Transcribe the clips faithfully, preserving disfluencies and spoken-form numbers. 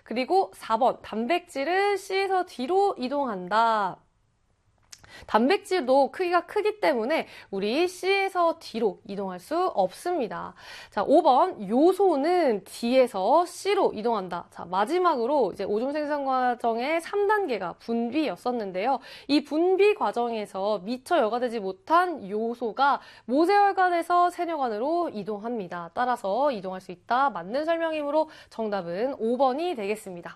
그리고 사 번 단백질은 C에서 D로 이동한다. 단백질도 크기가 크기 때문에 우리 C에서 D로 이동할 수 없습니다. 자, 오 번 요소는 D에서 C로 이동한다. 자, 마지막으로 이제 오줌 생산 과정의 삼 단계가 분비였었는데요. 이 분비 과정에서 미처 여과되지 못한 요소가 모세혈관에서 세뇨관으로 이동합니다. 따라서 이동할 수 있다. 맞는 설명이므로 정답은 오 번이 되겠습니다.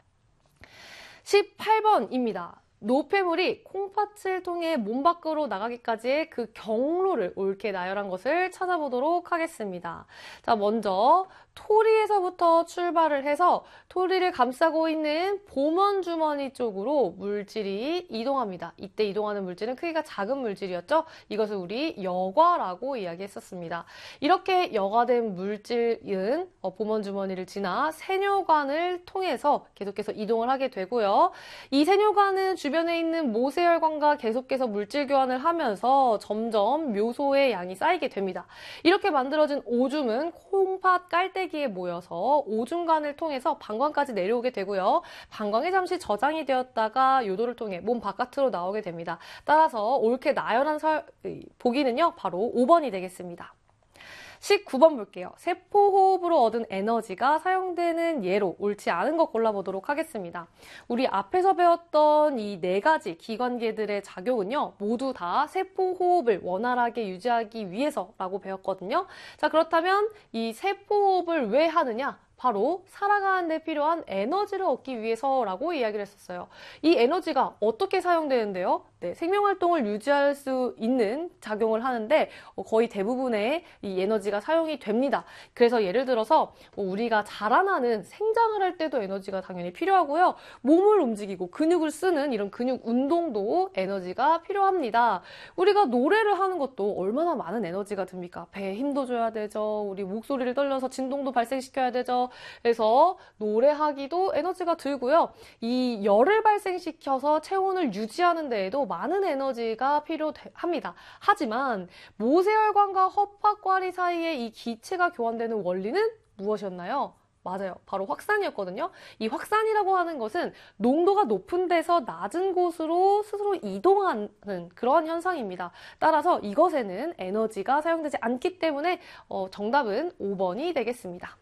십팔 번입니다. 노폐물이 콩팥을 통해 몸 밖으로 나가기까지의 그 경로를 옳게 나열한 것을 찾아보도록 하겠습니다. 자, 먼저 토리에서부터 출발을 해서 토리를 감싸고 있는 보먼 주머니 쪽으로 물질이 이동합니다. 이때 이동하는 물질은 크기가 작은 물질이었죠. 이것을 우리 여과라고 이야기했었습니다. 이렇게 여과된 물질은 보먼 주머니를 지나 세뇨관을 통해서 계속해서 이동을 하게 되고요. 이 세뇨관은 주변에 있는 모세혈관과 계속해서 물질 교환을 하면서 점점 묘소의 양이 쌓이게 됩니다. 이렇게 만들어진 오줌은 콩팥 깔때기에 모여서 오줌관을 통해서 방광까지 내려오게 되고요. 방광에 잠시 저장이 되었다가 요도를 통해 몸 바깥으로 나오게 됩니다. 따라서 옳게 나열한 설, 보기는요, 바로 오 번이 되겠습니다. 십구 번 볼게요. 세포호흡으로 얻은 에너지가 사용되는 예로 옳지 않은 거 골라보도록 하겠습니다. 우리 앞에서 배웠던 이 네 가지 기관계들의 작용은요, 모두 다 세포호흡을 원활하게 유지하기 위해서라고 배웠거든요. 자, 그렇다면 이 세포호흡을 왜 하느냐? 바로 살아가는 데 필요한 에너지를 얻기 위해서라고 이야기를 했었어요. 이 에너지가 어떻게 사용되는데요? 네, 생명활동을 유지할 수 있는 작용을 하는데 거의 대부분의 이 에너지가 사용이 됩니다. 그래서 예를 들어서 우리가 자라나는 생장을 할 때도 에너지가 당연히 필요하고요. 몸을 움직이고 근육을 쓰는 이런 근육 운동도 에너지가 필요합니다. 우리가 노래를 하는 것도 얼마나 많은 에너지가 듭니까? 배에 힘도 줘야 되죠. 우리 목소리를 떨려서 진동도 발생시켜야 되죠. 그래서 노래하기도 에너지가 들고요. 이 열을 발생시켜서 체온을 유지하는 데에도 많은 에너지가 필요합니다. 하지만 모세혈관과 허파과리 사이에 이 기체가 교환되는 원리는 무엇이었나요? 맞아요. 바로 확산이었거든요. 이 확산이라고 하는 것은 농도가 높은 데서 낮은 곳으로 스스로 이동하는 그런 현상입니다. 따라서 이것에는 에너지가 사용되지 않기 때문에 어, 정답은 오 번이 되겠습니다.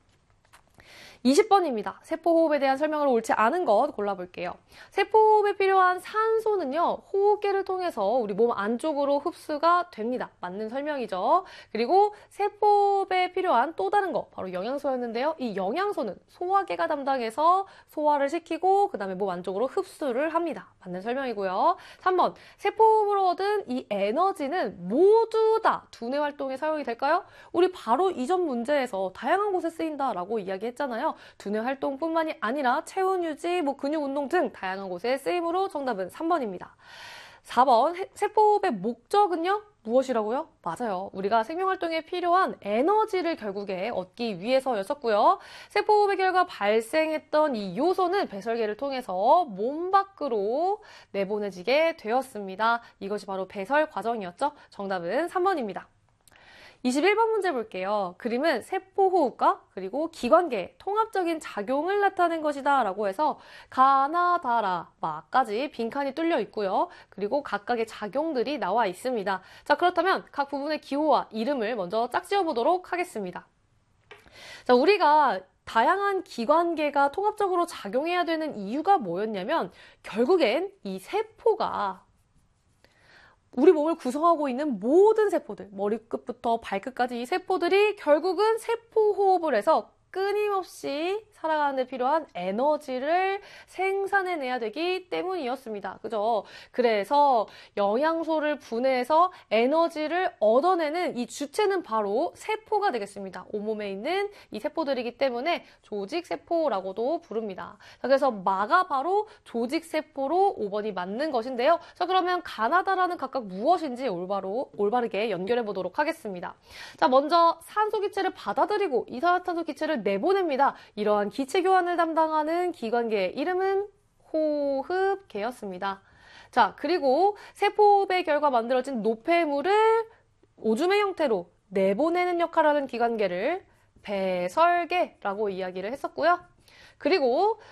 이십 번입니다. 세포호흡에 대한 설명을 옳지 않은 것 골라볼게요. 세포호흡에 필요한 산소는요, 호흡기를 통해서 우리 몸 안쪽으로 흡수가 됩니다. 맞는 설명이죠. 그리고 세포호흡에 필요한 또 다른 거, 바로 영양소였는데요. 이 영양소는 소화계가 담당해서 소화를 시키고 그 다음에 몸 안쪽으로 흡수를 합니다. 맞는 설명이고요. 삼 번, 세포호흡으로 얻은 이 에너지는 모두 다 두뇌 활동에 사용이 될까요? 우리 바로 이전 문제에서 다양한 곳에 쓰인다라고 이야기했잖아요. 두뇌 활동뿐만이 아니라 체온 유지, 뭐 근육 운동 등 다양한 곳에 쓰이므로 정답은 삼 번입니다. 사 번, 세포호흡의 목적은요? 무엇이라고요? 맞아요. 우리가 생명활동에 필요한 에너지를 결국에 얻기 위해서였었고요. 세포호흡의 결과 발생했던 이 요소는 배설계를 통해서 몸 밖으로 내보내지게 되었습니다. 이것이 바로 배설 과정이었죠. 정답은 삼 번입니다. 이십일 번 문제 볼게요. 그림은 세포호흡과 그리고 기관계의 통합적인 작용을 나타낸 것이다 라고 해서 가나다라, 마까지 빈칸이 뚫려 있고요. 그리고 각각의 작용들이 나와 있습니다. 자, 그렇다면 각 부분의 기호와 이름을 먼저 짝지어 보도록 하겠습니다. 자, 우리가 다양한 기관계가 통합적으로 작용해야 되는 이유가 뭐였냐면 결국엔 이 세포가 우리 몸을 구성하고 있는 모든 세포들, 머리끝부터 발끝까지 이 세포들이 결국은 세포호흡을 해서 끊임없이 살아가는 데 필요한 에너지를 생산해내야 되기 때문이었습니다. 그죠? 그래서 영양소를 분해해서 에너지를 얻어내는 이 주체는 바로 세포가 되겠습니다. 온몸에 있는 이 세포들이기 때문에 조직세포라고도 부릅니다. 자, 그래서 마가 바로 조직세포로 오 번이 맞는 것인데요. 자, 그러면 가나다라는 각각 무엇인지 올바로, 올바르게 연결해 보도록 하겠습니다. 자, 먼저 산소 기체를 받아들이고 이산화탄소 기체를 내보냅니다. 이러한 기체 교환을 담당하는 기관계의 이름은 호흡계였습니다. 자, 그리고 세포호흡의 결과 만들어진 노폐물을 오줌의 형태로 내보내는 역할을 하는 기관계를 배설계라고 이야기를 했었고요. 그리고